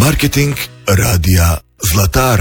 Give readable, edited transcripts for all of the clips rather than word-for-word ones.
Marketing radija Zlatar.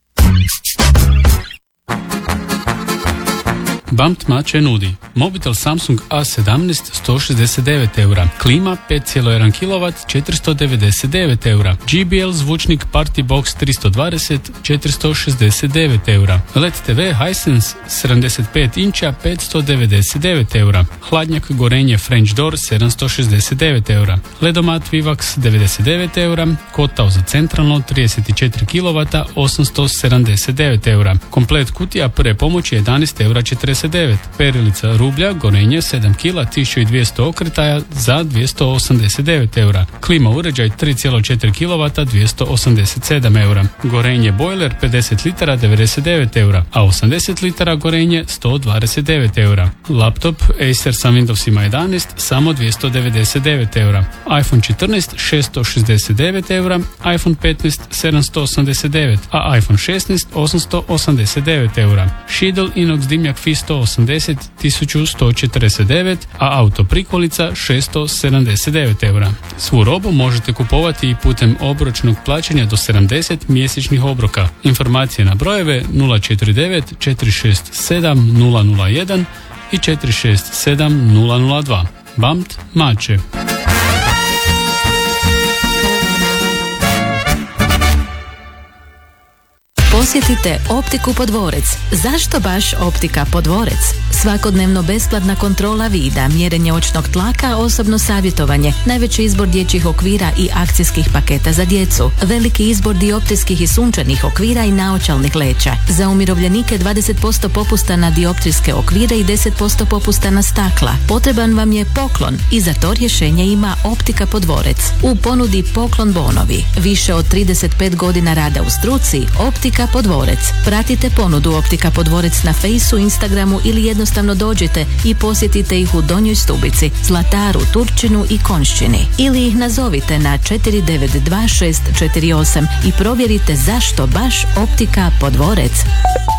BAMT Mače nudi mobitel Samsung A17 169 eura, klima 5,1 kW 499 eura, JBL zvučnik Party Box 320 469 eura, LED TV Hisense 75 inča 599 eura, hladnjak gorenje French Door 769 eura, ledomat Vivax 99 eura, kotao za centralno 34 kW 879 eura, komplet kutija prve pomoći 11 eura 49, perilica rublja gorenje 7 kg 1200 okretaja za 289 eura, klima uređaj 3,4 kW 287 eura, gorenje bojler 50 litara 99 eura, a 80 litara gorenje 129 eura, laptop Acer sa Windowsima 11 samo 299 eura, iPhone 14 669 eura, iPhone 15 789, a iPhone 16 889 eura, Schiedel inox dimnjak FI 180 1149, a auto prikolica 679 eura. Svu robu možete kupovati i putem obročnog plaćanja do 70 mjesečnih obroka. Informacije na brojeve 049 467 001 i 467 002. BAMT Mače. Posjetite Optiku Podvorec. Zašto baš Optika Podvorec? Svakodnevno besplatna kontrola vida, mjerenje očnog tlaka, osobno savjetovanje, najveći izbor dječjih okvira i akcijskih paketa za djecu, veliki izbor dioptrijskih i sunčanih okvira i naočalnih leća. Za umirovljenike 20% popusta na dioptrijske okvire i 10% popusta na stakla. Potreban vam je poklon i za to rješenje ima Optika Podvorec. U ponudi poklon bonovi. Više od 35 godina rada u struci, Optika Podvorec. Pratite ponudu Optika Podvorec na Fejsu, Instagramu ili jednostavno dođite i posjetite ih u Donjoj Stubici, Zlataru, Turčinu i Konjšćini. Ili ih nazovite na 492648 i provjerite zašto baš Optika Podvorec.